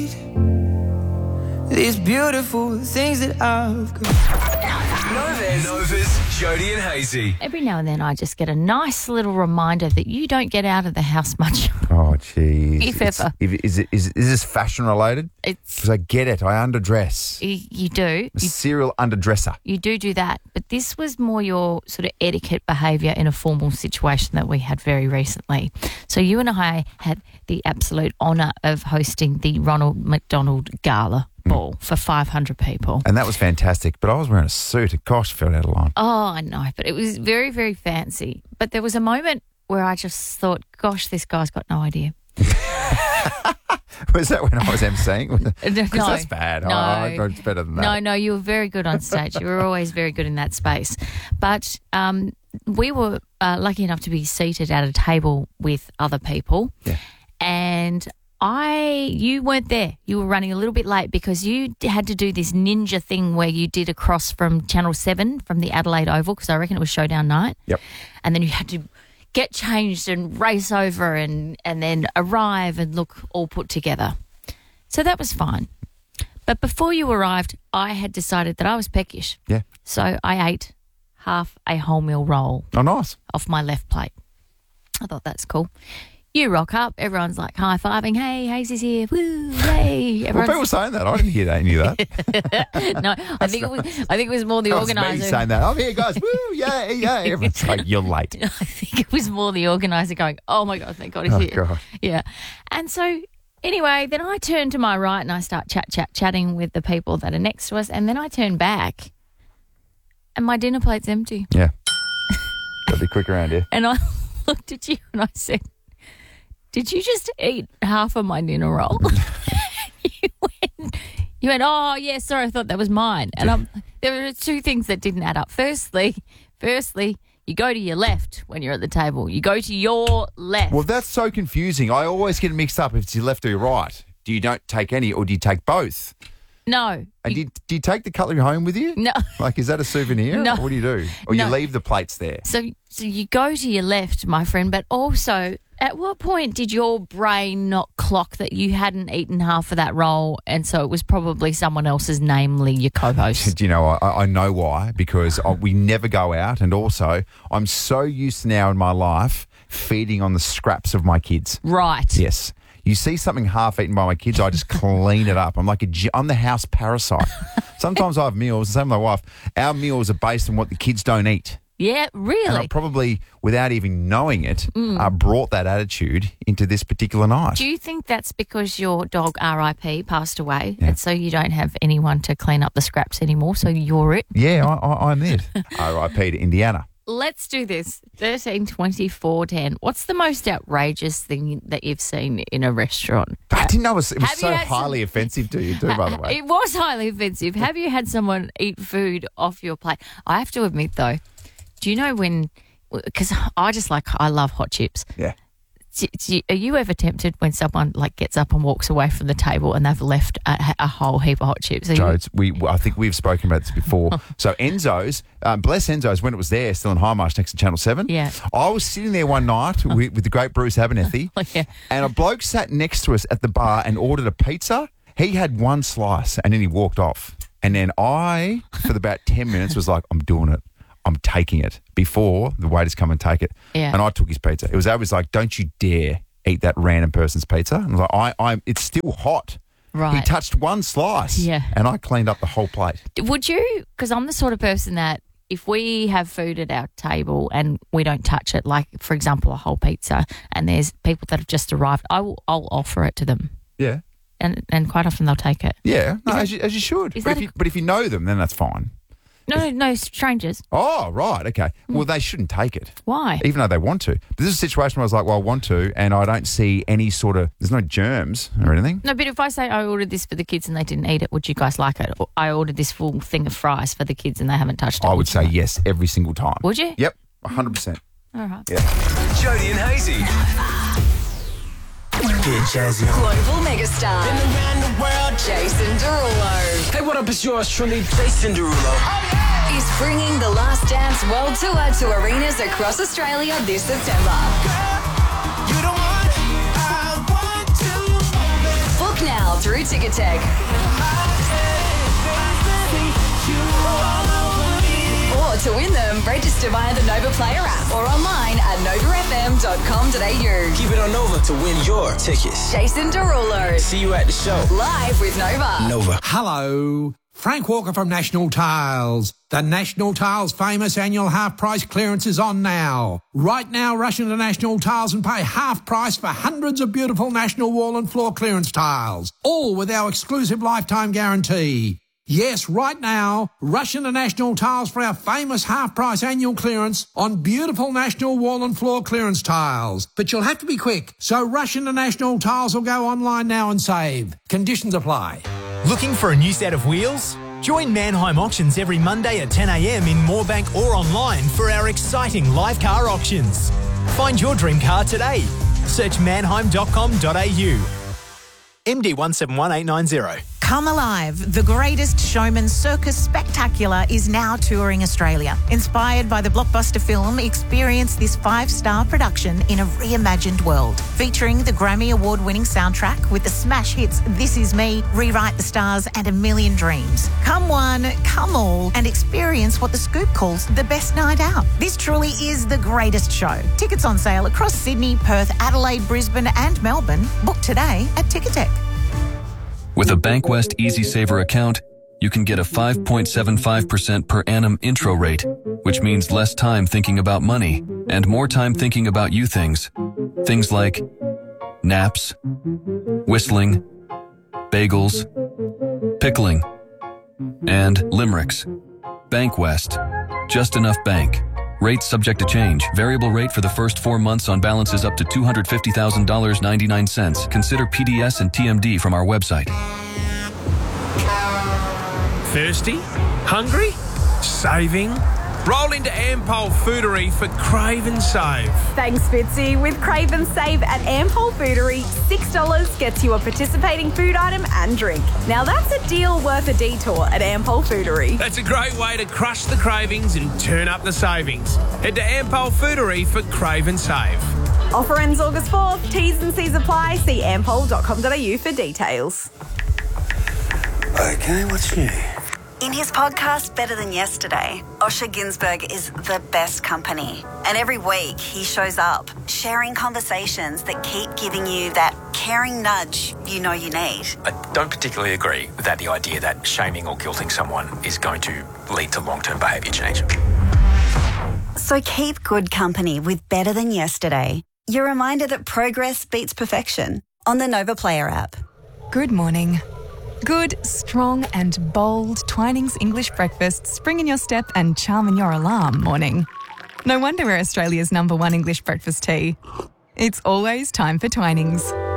These beautiful things that I've got. Nova's Jody and Hazy. Every now and then I just get a nice little reminder that you don't get out of the house much. Oh, geez. If ever. Is this fashion related? Because I get it. I underdress. You do. I'm a serial underdresser. You do that. But this was more your sort of etiquette behaviour in a formal situation that we had very recently. So you and I had the absolute honour of hosting the Ronald McDonald Gala ball for 500 people. And that was fantastic. But I was wearing a suit. Gosh, felt out of line. Oh, I know. But it was very, very fancy. But there was a moment where I just thought, gosh, this guy's got no idea. Was that when I was emceeing? No. That's bad. No. Oh, it's better than that. No, you were very good on stage. You were always very good in that space. But we were lucky enough to be seated at a table with other people. Yeah. And you weren't there. You were running a little bit late because you had to do this ninja thing where you did across from Channel 7 from the Adelaide Oval, because I reckon it was showdown night. Yep. And then you had to get changed and race over and then arrive and look all put together. So that was fine. But before you arrived, I had decided that I was peckish. Yeah. So I ate half a wholemeal roll Oh, nice. off my left plate. I thought that's cool. You rock up, everyone's like high-fiving, hey, Hazy's here, woo, yay. Well, people were saying that. I didn't hear any of that. No, I think it was more the That was organiser. me saying that. I'm here, guys. Woo, yay, yay. Everyone's like, you're late. I think it was more the organiser going, oh, my God, thank God he's here. God. Yeah. And so, anyway, then I turn to my right and I start chatting with the people that are next to us, and then I turn back and my dinner plate's empty. Yeah. Got to be quick around here. And I looked at you and I said, did you just eat half of my dinner roll? You went, oh, yeah, sorry, I thought that was mine. And there were two things that didn't add up. Firstly, you go to your left when you're at the table. You go to your left. Well, that's so confusing. I always get mixed up if it's your left or your right. Do you don't take any, or do you take both? No. And do you take the cutlery home with you? No. Like, is that a souvenir? No. Or what do you do? Or No. you leave the plates there? So you go to your left, my friend, but also, at what point did your brain not clock that you hadn't eaten half of that roll, and so it was probably someone else's, namely your co-host? Do you know, I know why, because we never go out, and also I'm so used to now in my life feeding on the scraps of my kids. Right. Yes. You see something half eaten by my kids, I just clean it up. I'm like I'm the house parasite. Sometimes I have meals, the same with my wife. Our meals are based on what the kids don't eat. Yeah, really? And I probably, without even knowing it, brought that attitude into this particular night. Do you think that's because your dog RIP passed away, Yeah. and so you don't have anyone to clean up the scraps anymore, so you're it? Yeah, I'm it. R.I.P. to Indiana. Let's do this. 13, 24, 10. What's the most outrageous thing that you've seen in a restaurant? I didn't know it was Have you so had highly offensive to you too, by the way. It was highly offensive. Have you had someone eat food off your plate? I have to admit, though, do you know when, because I love hot chips. Yeah. Are you ever tempted when someone gets up and walks away from the table and they've left a whole heap of hot chips? Joe, I think we've spoken about this before. So Enzo's, bless Enzo's, when it was there, still in Highmarsh next to Channel 7. Yeah. I was sitting there one night with the great Bruce Abernethy, Yeah. and a bloke sat next to us at the bar and ordered a pizza. He had one slice and then he walked off. And then I, for about 10 minutes, was like, I'm doing it. I'm taking it before the waiters come and take it. Yeah. And I took his pizza. It was like, don't you dare eat that random person's pizza. And I was like, it's still hot. Right. He touched one slice. Yeah. And I cleaned up the whole plate. Would you, because I'm the sort of person that if we have food at our table and we don't touch it, like, for example, a whole pizza, and there's people that have just arrived, I'll offer it to them. Yeah. And quite often they'll take it. Yeah. No, as you should. is But that if you know them, then that's fine. No, strangers. Oh, right. Okay. Well, they shouldn't take it. Why? Even though they want to. But this is a situation where I was like, well, I want to, and I don't see any sort of, there's no germs or anything. No, but if I say I ordered this for the kids and they didn't eat it, would you guys like it? Or I ordered this full thing of fries for the kids and they haven't touched it. I would you say like it? yes every single time. Would you? Yep. 100%. All right. Yeah. Jody and Hazy. Get jazzy on. Global megastar Around the world. Jason Derulo Hey, what up? It's yours truly, Jason Derulo. is bringing the Last Dance World Tour to arenas across Australia this September. You the one I want to. Book Book now through Ticketek. Or to win them, register via the Nova Player app or online at novafm.com.au. Keep it on Nova to win your tickets. Jason Derulo, See you at the show. live with Nova. Nova. Hello, Frank Walker from National Tiles. The National Tiles famous annual half price clearance is on now. Right now, rush into National Tiles and pay half price for hundreds of beautiful National wall and floor clearance tiles, all with our exclusive lifetime guarantee. Yes, right now, rush into National Tiles for our famous half-price annual clearance on beautiful National wall and floor clearance tiles. But you'll have to be quick, so rush into National Tiles or go online now and save. Conditions apply. Looking for a new set of wheels? Join Mannheim Auctions every Monday at 10 a.m. in Moorebank or online for our exciting live car auctions. Find your dream car today. Search mannheim.com.au. MD 171890. Come Alive, the greatest showman circus spectacular is now touring Australia. Inspired by the blockbuster film, experience this 5-star production in a reimagined world. Featuring the Grammy Award-winning soundtrack with the smash hits This Is Me, Rewrite the Stars and A Million Dreams. Come one, come all, and experience what The Scoop calls the best night out. This truly is the greatest show. Tickets on sale across Sydney, Perth, Adelaide, Brisbane and Melbourne. Book today at Ticketek. With a Bankwest Easy Saver account, you can get a 5.75% per annum intro rate, which means less time thinking about money and more time thinking about you things. Things like naps, whistling, bagels, pickling, and limericks. Bankwest. Just enough bank. Rates subject to change. Variable rate for the first 4 months on balances up to $250,000.99. Consider PDS and TMD from our website. Thirsty? Hungry? Saving? Roll into Ampol Foodery for Crave and Save. Thanks, Fitzy. With Crave and Save at Ampol Foodery, $6 gets you a participating food item and drink. Now that's a deal worth a detour at Ampol Foodery. That's a great way to crush the cravings and turn up the savings. Head to Ampol Foodery for Crave and Save. Offer ends August 4th. T's and C's apply. See ampol.com.au for details. Okay, what's new? In his podcast, Better Than Yesterday, Osher Ginsberg is the best company. And every week he shows up, sharing conversations that keep giving you that caring nudge you know you need. I don't particularly agree that the idea that shaming or guilting someone is going to lead to long-term behaviour change. So keep good company with Better Than Yesterday. Your reminder that progress beats perfection on the Nova Player app. Good morning. Good, strong and bold Twinings English breakfast spring in your step and charm in your alarm morning. No wonder we're Australia's #1 English breakfast tea. It's always time for Twinings.